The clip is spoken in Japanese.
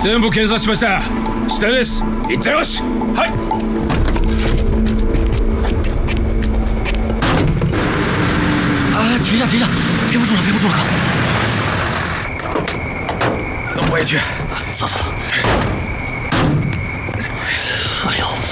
全部検査しました。下です。行ってよし。はい。 啊，停下，停下，憋不住了，憋不住了， 那我也去。 走走。哎呦。